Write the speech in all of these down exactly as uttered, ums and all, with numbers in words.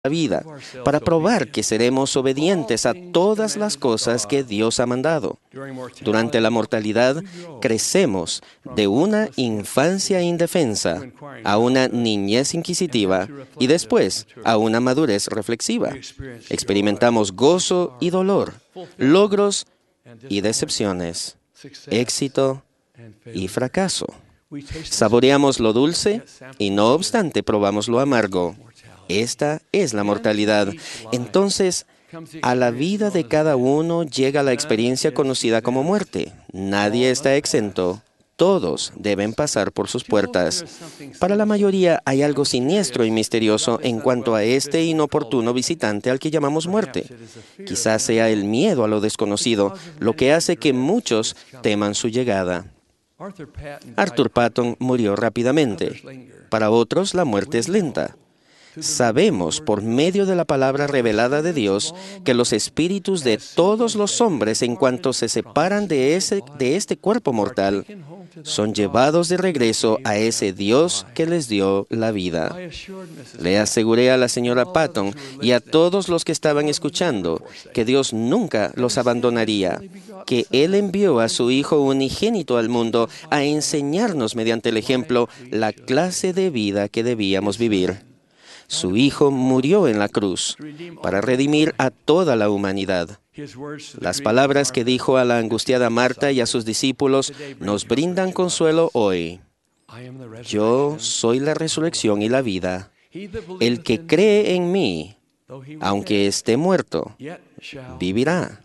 la vida, para probar que seremos obedientes a todas las cosas que Dios ha mandado. Durante la mortalidad, crecemos de una infancia indefensa a una niñez inquisitiva y después a una madurez reflexiva. Experimentamos gozo y dolor, logros y decepciones, éxito y fracaso. Saboreamos lo dulce y no obstante probamos lo amargo. Esta es la mortalidad. Entonces, a la vida de cada uno llega la experiencia conocida como muerte. Nadie está exento. Todos deben pasar por sus puertas. Para la mayoría hay algo siniestro y misterioso en cuanto a este inoportuno visitante al que llamamos muerte. Quizás sea el miedo a lo desconocido lo que hace que muchos teman su llegada. Arthur Patton murió rápidamente. Para otros, la muerte es lenta. Sabemos por medio de la palabra revelada de Dios que los espíritus de todos los hombres, en cuanto se separan de, ese, de este cuerpo mortal, son llevados de regreso a ese Dios que les dio la vida. Le aseguré a la señora Patton y a todos los que estaban escuchando que Dios nunca los abandonaría, que Él envió a su Hijo unigénito al mundo a enseñarnos mediante el ejemplo la clase de vida que debíamos vivir. Su Hijo murió en la cruz para redimir a toda la humanidad. Las palabras que dijo a la angustiada Marta y a sus discípulos nos brindan consuelo hoy. Yo soy la resurrección y la vida. El que cree en mí, aunque esté muerto, vivirá.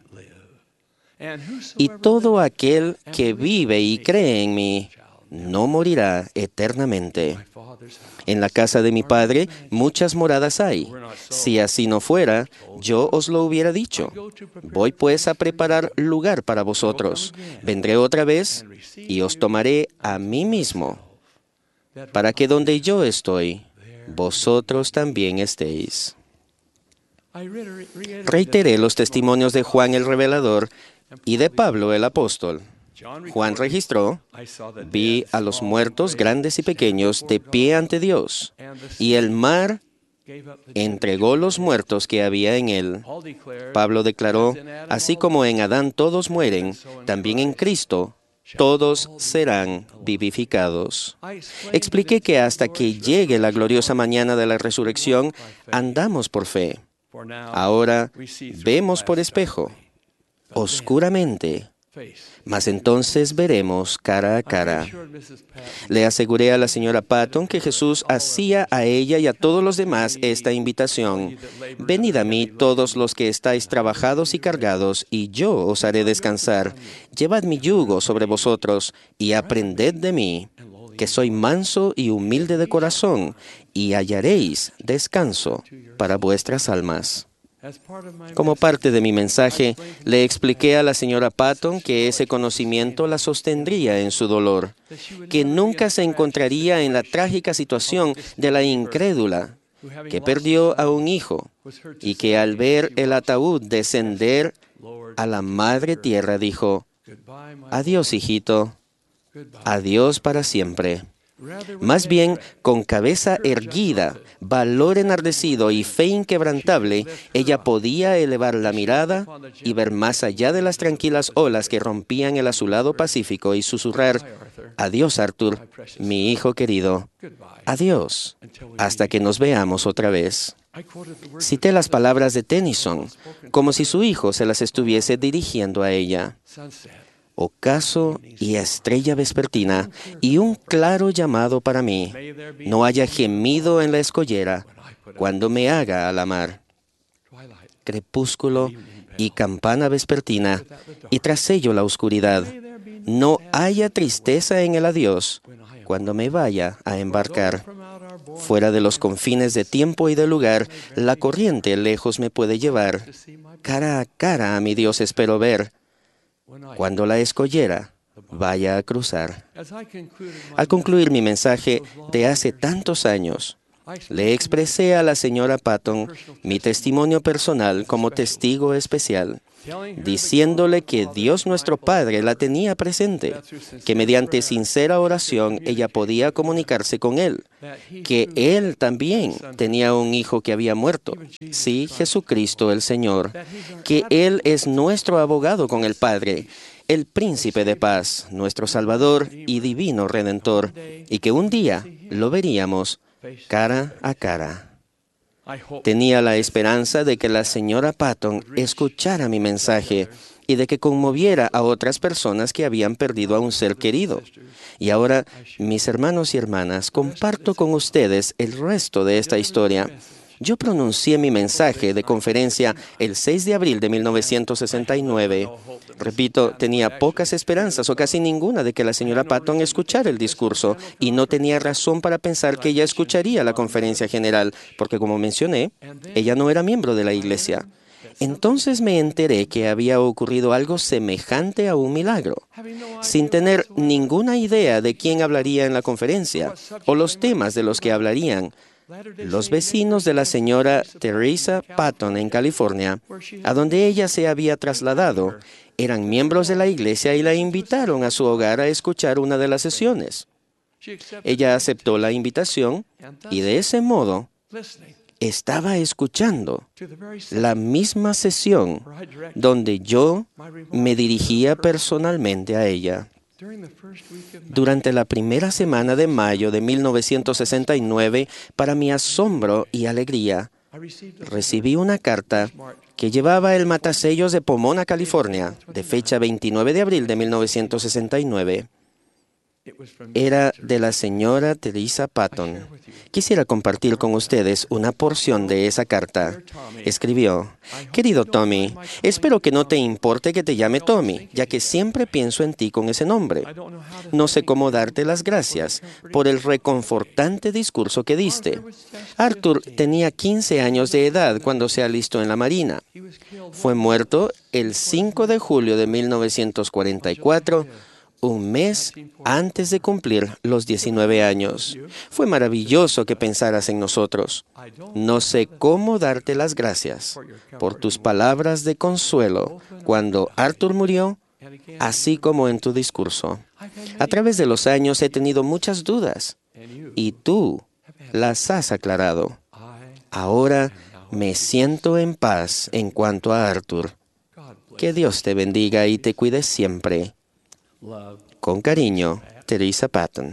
Y todo aquel que vive y cree en mí, no morirá eternamente. En la casa de mi Padre muchas moradas hay. Si así no fuera, yo os lo hubiera dicho. Voy pues a preparar lugar para vosotros. Vendré otra vez y os tomaré a mí mismo, para que donde yo estoy, vosotros también estéis. Reiteré los testimonios de Juan el Revelador y de Pablo el Apóstol. Juan registró: vi a los muertos grandes y pequeños de pie ante Dios, y el mar entregó los muertos que había en él. Pablo declaró: así como en Adán todos mueren, también en Cristo todos serán vivificados. Expliqué que hasta que llegue la gloriosa mañana de la resurrección, andamos por fe. Ahora vemos por espejo, oscuramente, mas entonces veremos cara a cara. Le aseguré a la señora Patton que Jesús hacía a ella y a todos los demás esta invitación: venid a mí todos los que estáis trabajados y cargados, y yo os haré descansar. Llevad mi yugo sobre vosotros y aprended de mí, que soy manso y humilde de corazón, y hallaréis descanso para vuestras almas. Como parte de mi mensaje, le expliqué a la señora Patton que ese conocimiento la sostendría en su dolor, que nunca se encontraría en la trágica situación de la incrédula que perdió a un hijo y que al ver el ataúd descender a la madre tierra dijo: adiós, hijito, adiós para siempre. Más bien, con cabeza erguida, valor enardecido y fe inquebrantable, ella podía elevar la mirada y ver más allá de las tranquilas olas que rompían el azulado Pacífico y susurrar: adiós, Arthur, mi hijo querido, adiós, hasta que nos veamos otra vez. Cité las palabras de Tennyson, como si su hijo se las estuviese dirigiendo a ella. Ocaso y estrella vespertina, y un claro llamado para mí. No haya gemido en la escollera cuando me haga a la mar. Crepúsculo y campana vespertina, y tras ello la oscuridad. No haya tristeza en el adiós cuando me vaya a embarcar. Fuera de los confines de tiempo y de lugar, la corriente lejos me puede llevar. Cara a cara a mi Dios espero ver, cuando la escollera vaya a cruzar. Al concluir mi mensaje de hace tantos años, Le expresé a la señora Patton mi testimonio personal como testigo especial, diciéndole que Dios nuestro Padre la tenía presente, que mediante sincera oración ella podía comunicarse con Él, que Él también tenía un hijo que había muerto, sí, Jesucristo el Señor, que Él es nuestro abogado con el Padre, el Príncipe de Paz, nuestro Salvador y Divino Redentor, y que un día lo veríamos cara a cara. Tenía la esperanza de que la señora Patton escuchara mi mensaje y de que conmoviera a otras personas que habían perdido a un ser querido. Y ahora, mis hermanos y hermanas, comparto con ustedes el resto de esta historia. Yo pronuncié mi mensaje de conferencia el seis de abril de mil novecientos sesenta y nueve. Repito, tenía pocas esperanzas o casi ninguna de que la señora Patton escuchara el discurso y no tenía razón para pensar que ella escucharía la conferencia general, porque como mencioné, ella no era miembro de la iglesia. Entonces me enteré que había ocurrido algo semejante a un milagro. Sin tener ninguna idea de quién hablaría en la conferencia o los temas de los que hablarían, los vecinos de la señora Teresa Patton en California, a donde ella se había trasladado, eran miembros de la iglesia y la invitaron a su hogar a escuchar una de las sesiones. Ella aceptó la invitación y de ese modo estaba escuchando la misma sesión donde yo me dirigía personalmente a ella. Durante la primera semana de mayo de mil novecientos sesenta y nueve, para mi asombro y alegría, recibí una carta que llevaba el matasellos de Pomona, California, de fecha veintinueve de abril de mil novecientos sesenta y nueve. Era de la señora Teresa Patton. Quisiera compartir con ustedes una porción de esa carta. Escribió: Querido Tommy, espero que no te importe que te llame Tommy, ya que siempre pienso en ti con ese nombre. No sé cómo darte las gracias por el reconfortante discurso que diste. Arthur tenía quince años de edad cuando se alistó en la Marina. Fue muerto el cinco de julio de mil novecientos cuarenta y cuatro, un mes antes de cumplir los diecinueve años. Fue maravilloso que pensaras en nosotros. No sé cómo darte las gracias por tus palabras de consuelo cuando Arthur murió, así como en tu discurso. A través de los años he tenido muchas dudas y tú las has aclarado. Ahora me siento en paz en cuanto a Arthur. Que Dios te bendiga y te cuide siempre. Con cariño, Teresa Patton.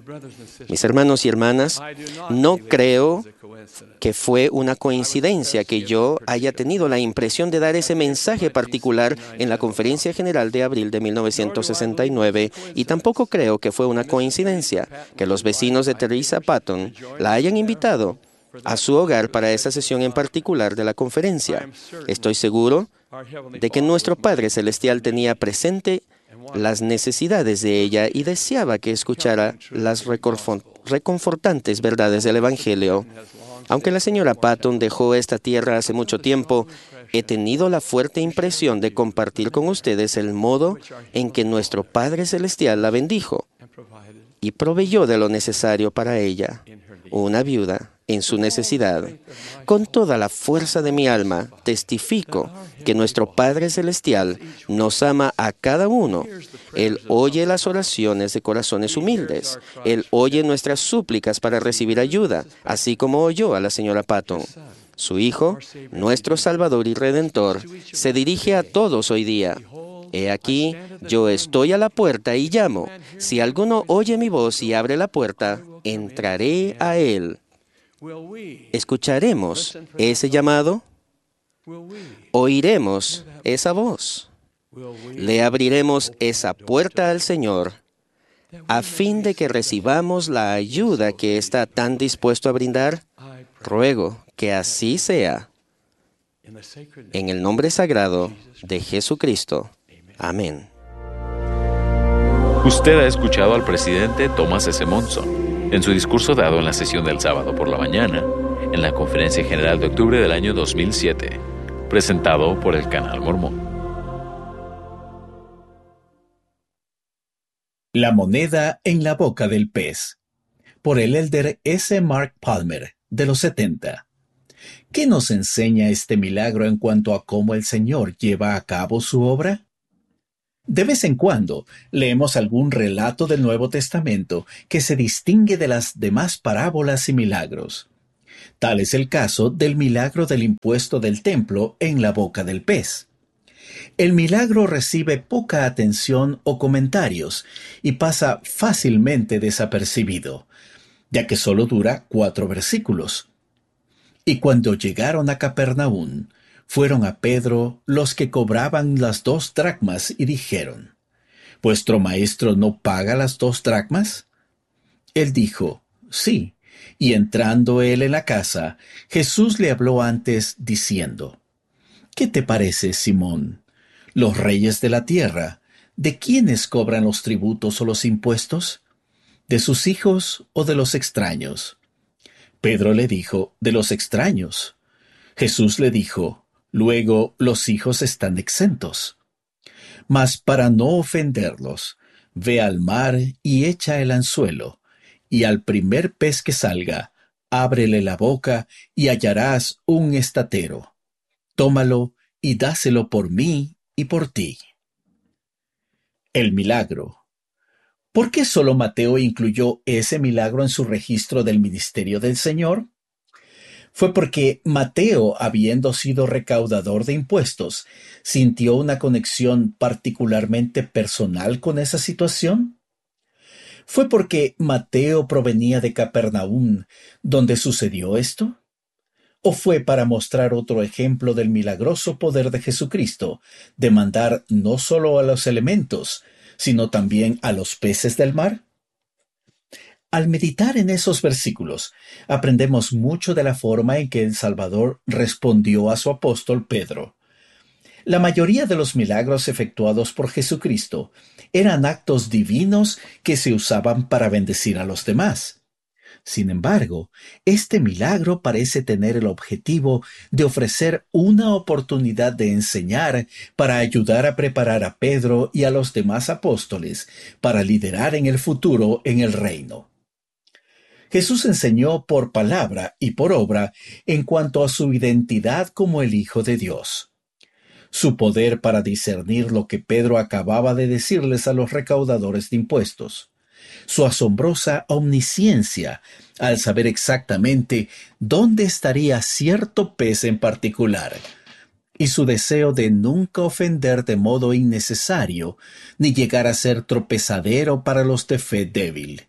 Mis hermanos y hermanas, no creo que fue una coincidencia que yo haya tenido la impresión de dar ese mensaje particular en la Conferencia General de abril de mil novecientos sesenta y nueve, y tampoco creo que fue una coincidencia que los vecinos de Teresa Patton la hayan invitado a su hogar para esa sesión en particular de la conferencia. Estoy seguro de que nuestro Padre Celestial tenía presente las necesidades de ella y deseaba que escuchara las reconfortantes verdades del Evangelio. Aunque la señora Patton dejó esta tierra hace mucho tiempo, he tenido la fuerte impresión de compartir con ustedes el modo en que nuestro Padre Celestial la bendijo y proveyó de lo necesario para ella, una viuda en su necesidad. Con toda la fuerza de mi alma, testifico que nuestro Padre Celestial nos ama a cada uno. Él oye las oraciones de corazones humildes. Él oye nuestras súplicas para recibir ayuda, así como oyó a la señora Patton. Su Hijo, nuestro Salvador y Redentor, se dirige a todos hoy día. He aquí, yo estoy a la puerta y llamo. Si alguno oye mi voz y abre la puerta, entraré a él. ¿Escucharemos ese llamado? ¿Oiremos esa voz? ¿Le abriremos esa puerta al Señor a fin de que recibamos la ayuda que está tan dispuesto a brindar? Ruego que así sea. En el nombre sagrado de Jesucristo. Amén. Usted ha escuchado al presidente Thomas S. Monson en su discurso dado en la sesión del sábado por la mañana, en la Conferencia General de octubre del año dos mil siete, presentado por el Canal Mormón. La moneda en la boca del pez, por el elder S. Mark Palmer. de los setenta. ¿Qué nos enseña este milagro en cuanto a cómo el Señor lleva a cabo su obra? De vez en cuando leemos algún relato del Nuevo Testamento que se distingue de las demás parábolas y milagros. Tal es el caso del milagro del impuesto del templo en la boca del pez. El milagro recibe poca atención o comentarios y pasa fácilmente desapercibido, ya que solo dura cuatro versículos. Y cuando llegaron a Capernaum, fueron a Pedro los que cobraban las dos dracmas y dijeron: ¿Vuestro maestro no paga las dos dracmas? Él dijo: sí. Y entrando él en la casa, Jesús le habló antes diciendo: ¿Qué te parece, Simón? Los reyes de la tierra, ¿de quiénes cobran los tributos o los impuestos? ¿De sus hijos o de los extraños? Pedro le dijo: de los extraños. Jesús le dijo: luego los hijos están exentos. Mas para no ofenderlos, ve al mar y echa el anzuelo, y al primer pez que salga, ábrele la boca y hallarás un estatero. Tómalo y dáselo por mí y por ti. El milagro. ¿Por qué solo Mateo incluyó ese milagro en su registro del ministerio del Señor? Fue porque Mateo, habiendo sido recaudador de impuestos, sintió una conexión particularmente personal con esa situación. ¿Fue porque Mateo provenía de Capernaum, donde sucedió esto? ¿O fue para mostrar otro ejemplo del milagroso poder de Jesucristo de mandar no solo a los elementos, sino también a los peces del mar? Al meditar en esos versículos, aprendemos mucho de la forma en que el Salvador respondió a su apóstol Pedro. La mayoría de los milagros efectuados por Jesucristo eran actos divinos que se usaban para bendecir a los demás. Sin embargo, este milagro parece tener el objetivo de ofrecer una oportunidad de enseñar para ayudar a preparar a Pedro y a los demás apóstoles para liderar en el futuro en el reino. Jesús enseñó por palabra y por obra en cuanto a su identidad como el Hijo de Dios. Su poder para discernir lo que Pedro acababa de decirles a los recaudadores de impuestos. Su asombrosa omnisciencia al saber exactamente dónde estaría cierto pez en particular, y su deseo de nunca ofender de modo innecesario, ni llegar a ser tropezadero para los de fe débil.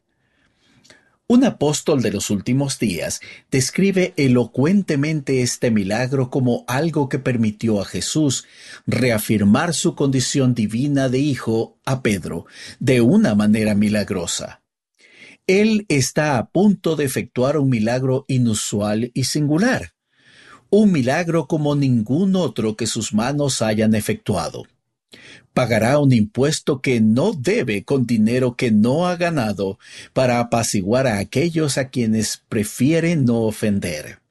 Un apóstol de los últimos días describe elocuentemente este milagro como algo que permitió a Jesús reafirmar su condición divina de hijo a Pedro de una manera milagrosa. Él está a punto de efectuar un milagro inusual y singular, un milagro como ningún otro que sus manos hayan efectuado. Pagará un impuesto que no debe con dinero que no ha ganado para apaciguar a aquellos a quienes prefiere no ofender.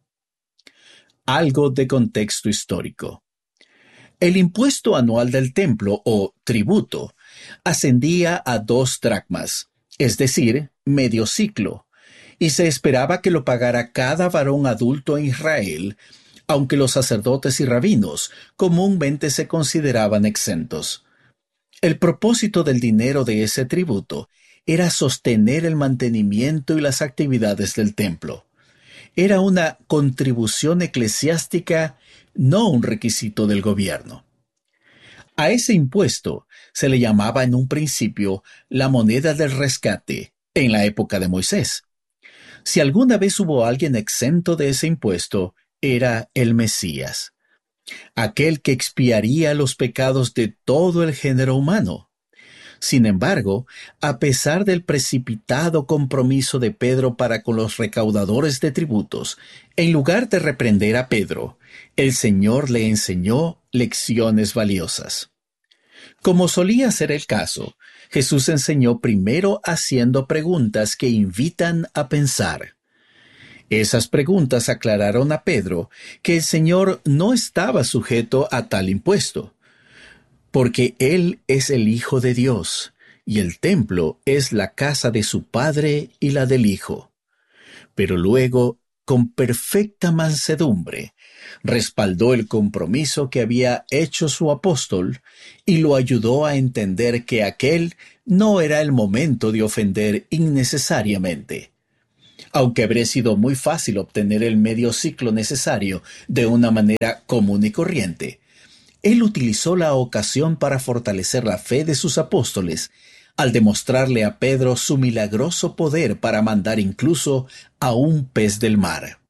Algo de contexto histórico. El impuesto anual del templo, o tributo, ascendía a dos dracmas, es decir, medio ciclo, y se esperaba que lo pagara cada varón adulto en Israel, aunque los sacerdotes y rabinos comúnmente se consideraban exentos. El propósito del dinero de ese tributo era sostener el mantenimiento y las actividades del templo. Era una contribución eclesiástica, no un requisito del gobierno. A ese impuesto se le llamaba en un principio la moneda del rescate en la época de Moisés. Si alguna vez hubo alguien exento de ese impuesto, era el Mesías, aquel que expiaría los pecados de todo el género humano. Sin embargo, a pesar del precipitado compromiso de Pedro para con los recaudadores de tributos, en lugar de reprender a Pedro, el Señor le enseñó lecciones valiosas. Como solía ser el caso, Jesús enseñó primero haciendo preguntas que invitan a pensar. Esas preguntas aclararon a Pedro que el Señor no estaba sujeto a tal impuesto, porque Él es el Hijo de Dios, y el templo es la casa de su Padre y la del Hijo. Pero luego con perfecta mansedumbre, respaldó el compromiso que había hecho su apóstol y lo ayudó a entender que aquel no era el momento de ofender innecesariamente. Aunque habría sido muy fácil obtener el medio ciclo necesario de una manera común y corriente, él utilizó la ocasión para fortalecer la fe de sus apóstoles al demostrarle a Pedro su milagroso poder para mandar incluso a un pez del mar.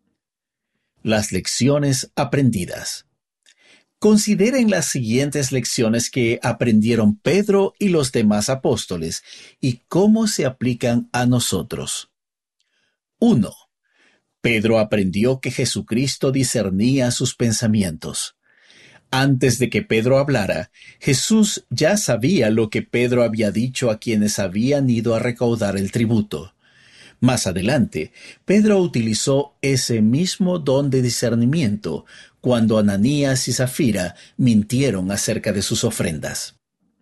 Las lecciones aprendidas. Consideren las siguientes lecciones que aprendieron Pedro y los demás apóstoles y cómo se aplican a nosotros. uno. Pedro aprendió que Jesucristo discernía sus pensamientos. Antes de que Pedro hablara, Jesús ya sabía lo que Pedro había dicho a quienes habían ido a recaudar el tributo. Más adelante, Pedro utilizó ese mismo don de discernimiento cuando Ananías y Zafira mintieron acerca de sus ofrendas.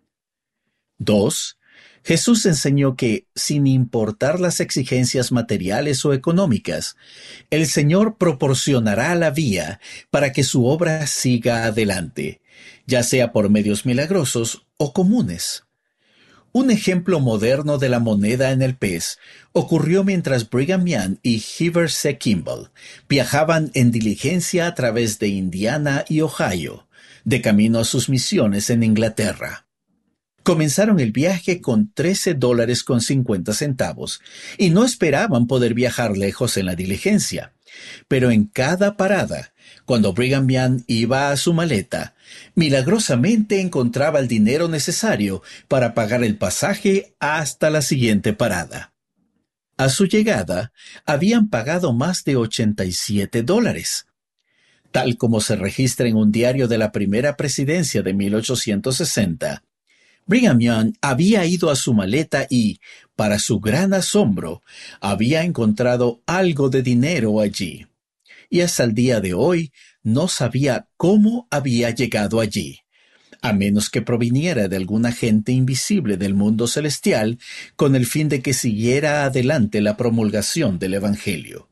dos. Jesús enseñó que, sin importar las exigencias materiales o económicas, el Señor proporcionará la vía para que su obra siga adelante, ya sea por medios milagrosos o comunes. Un ejemplo moderno de la moneda en el pez ocurrió mientras Brigham Young y Heber C. Kimball viajaban en diligencia a través de Indiana y Ohio, de camino a sus misiones en Inglaterra. Comenzaron el viaje con trece dólares con cincuenta centavos y no esperaban poder viajar lejos en la diligencia. Pero en cada parada, cuando Brigham Young iba a su maleta, milagrosamente encontraba el dinero necesario para pagar el pasaje hasta la siguiente parada. A su llegada, habían pagado más de ochenta y siete dólares. Tal como se registra en un diario de la primera presidencia de mil ochocientos sesenta, Brigham Young había ido a su maleta y, para su gran asombro, había encontrado algo de dinero allí. Y hasta el día de hoy no sabía cómo había llegado allí, a menos que proviniera de algún agente invisible del mundo celestial con el fin de que siguiera adelante la promulgación del Evangelio.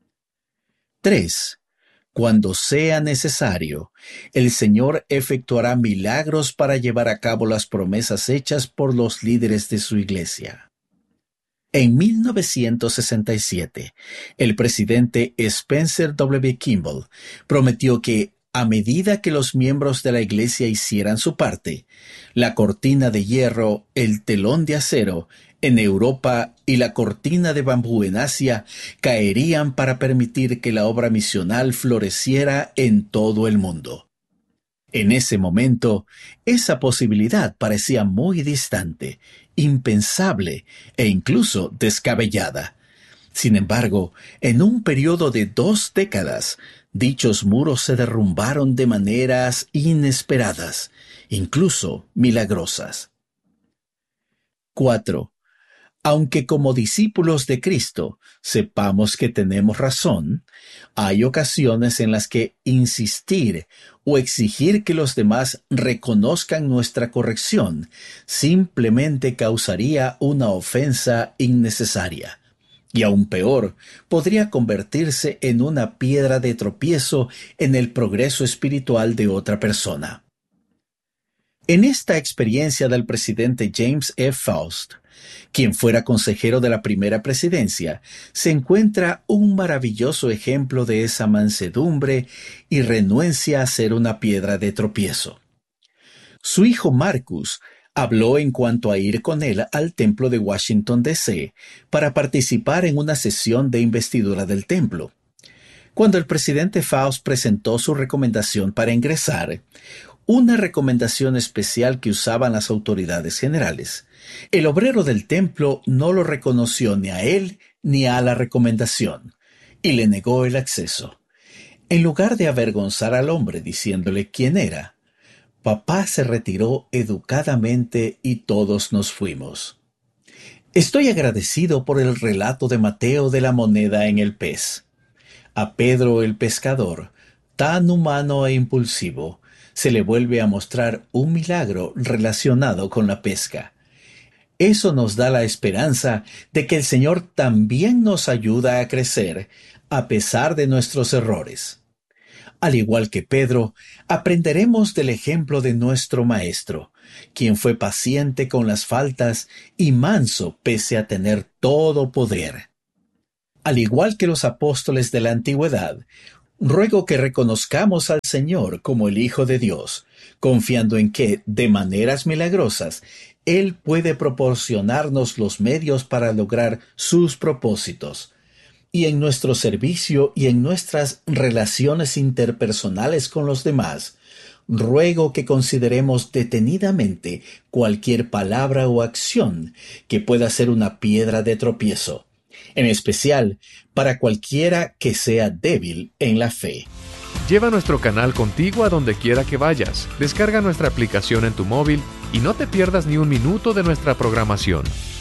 tres. Cuando sea necesario, el Señor efectuará milagros para llevar a cabo las promesas hechas por los líderes de su iglesia. En mil novecientos sesenta y siete, el presidente Spencer W. Kimball prometió que, a medida que los miembros de la iglesia hicieran su parte, la cortina de hierro, el telón de acero en Europa y la cortina de bambú en Asia caerían para permitir que la obra misional floreciera en todo el mundo. En ese momento, esa posibilidad parecía muy distante, impensable e incluso descabellada. Sin embargo, en un periodo de dos décadas, dichos muros se derrumbaron de maneras inesperadas, incluso milagrosas. cuatro. Aunque como discípulos de Cristo sepamos que tenemos razón, hay ocasiones en las que insistir o exigir que los demás reconozcan nuestra corrección simplemente causaría una ofensa innecesaria. Y aún peor, podría convertirse en una piedra de tropiezo en el progreso espiritual de otra persona. En esta experiencia del presidente James F. Faust, quien fuera consejero de la primera presidencia, se encuentra un maravilloso ejemplo de esa mansedumbre y renuencia a ser una piedra de tropiezo. Su hijo Marcus habló en cuanto a ir con él al templo de Washington, D C para participar en una sesión de investidura del templo. Cuando el presidente Faust presentó su recomendación para ingresar, una recomendación especial que usaban las autoridades generales, el obrero del templo no lo reconoció ni a él ni a la recomendación, y le negó el acceso. En lugar de avergonzar al hombre diciéndole quién era, papá se retiró educadamente y todos nos fuimos. Estoy agradecido por el relato de Mateo de la moneda en el pez. A Pedro el pescador, tan humano e impulsivo, se le vuelve a mostrar un milagro relacionado con la pesca. Eso nos da la esperanza de que el Señor también nos ayuda a crecer a pesar de nuestros errores. Al igual que Pedro, aprenderemos del ejemplo de nuestro Maestro, quien fue paciente con las faltas y manso pese a tener todo poder. Al igual que los apóstoles de la antigüedad, ruego que reconozcamos al Señor como el Hijo de Dios, confiando en que, de maneras milagrosas, Él puede proporcionarnos los medios para lograr sus propósitos. Y en nuestro servicio y en nuestras relaciones interpersonales con los demás, ruego que consideremos detenidamente cualquier palabra o acción que pueda ser una piedra de tropiezo, en especial para cualquiera que sea débil en la fe. Lleva nuestro canal contigo a donde quiera que vayas. Descarga nuestra aplicación en tu móvil y no te pierdas ni un minuto de nuestra programación.